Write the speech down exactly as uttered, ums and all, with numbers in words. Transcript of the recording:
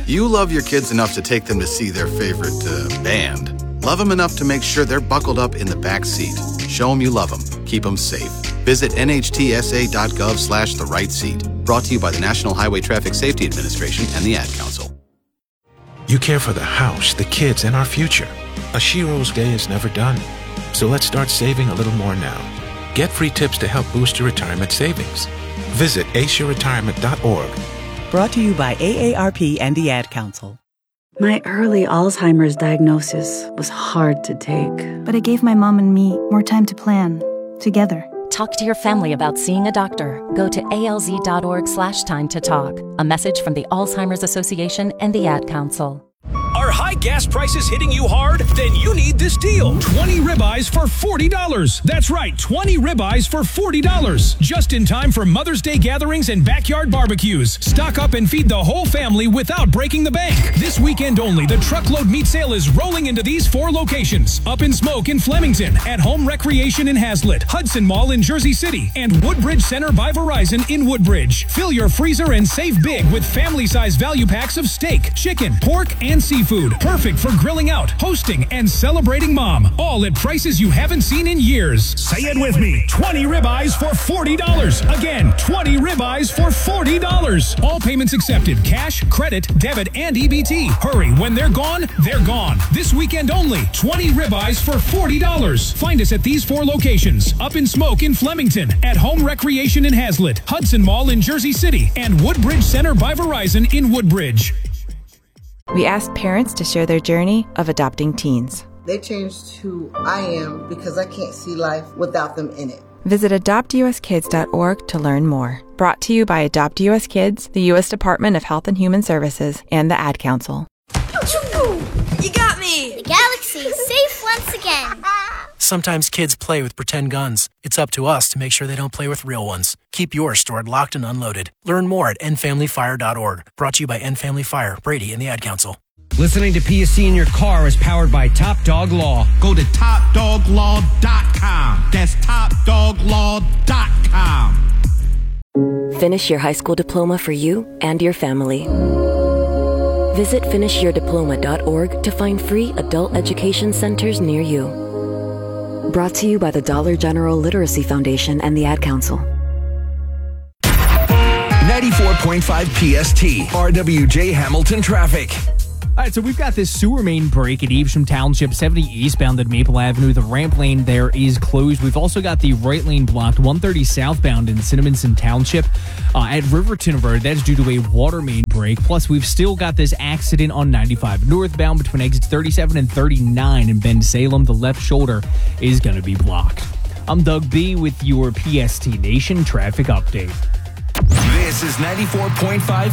You love your kids enough to take them to see their favorite uh, band. Love them enough to make sure they're buckled up in the back seat. Show them you love them. Keep them safe. Visit nhtsa.gov slash the right seat. Brought to you by the National Highway Traffic Safety Administration and the Ad Council. You care for the house, the kids, and our future. A Shiro's day is never done. So let's start saving a little more now. Get free tips to help boost your retirement savings. Visit ace your retirement dot org. Brought to you by A A R P and the Ad Council. My early Alzheimer's diagnosis was hard to take. But it gave my mom and me more time to plan, together. Talk to your family about seeing a doctor. Go to alz.org slash time to talk. A message from the Alzheimer's Association and the Ad Council. Are high gas prices hitting you hard? Then you need this deal. twenty ribeyes for forty dollars. That's right, twenty ribeyes for forty dollars. Just in time for Mother's Day gatherings and backyard barbecues. Stock up and feed the whole family without breaking the bank. This weekend only, the truckload meat sale is rolling into these four locations. Up in Smoke in Flemington, at Home Recreation in Hazlitt, Hudson Mall in Jersey City, and Woodbridge Center by Verizon in Woodbridge. Fill your freezer and save big with family-size value packs of steak, chicken, pork, and seafood. Perfect for grilling out, hosting, and celebrating mom. All at prices you haven't seen in years. Say it with me. twenty ribeyes for forty dollars. Again, twenty ribeyes for forty dollars. All payments accepted. Cash, credit, debit, and E B T. Hurry. When they're gone, they're gone. This weekend only. twenty ribeyes for forty dollars. Find us at these four locations. Up in Smoke in Flemington, at Home Recreation in Hazlitt, Hudson Mall in Jersey City, and Woodbridge Center by Verizon in Woodbridge. We asked parents to share their journey of adopting teens. They changed who I am because I can't see life without them in it. Visit adopt u s kids dot org to learn more. Brought to you by Adopt U S Kids, the U S Department of Health and Human Services, and the Ad Council. You got me! The galaxy is safe once again. Sometimes kids play with pretend guns. It's up to us to make sure they don't play with real ones. Keep yours stored locked and unloaded. Learn more at end family fire dot org. Brought to you by End Family Fire, Brady, and the Ad Council. Listening to P S C in your car is powered by Top Dog Law. Go to top dog law dot com. That's top dog law dot com. Finish your high school diploma for you and your family. Visit finish your diploma dot org to find free adult education centers near you. Brought to you by the Dollar General Literacy Foundation and the Ad Council. ninety-four point five P S T, R W J Hamilton Traffic. All right, so we've got this sewer main break at Evesham Township, seventy eastbound at Maple Avenue. The ramp lane there is closed. We've also got the right lane blocked, one thirty southbound in Cinnaminson Township. Uh, at Riverton Road, that's due to a water main break. Plus, we've still got this accident on ninety-five northbound between exits thirty-seven and thirty-nine in Bend Salem. The left shoulder is going to be blocked. I'm Doug B. with your P S T Nation traffic update. This is ninety-four point five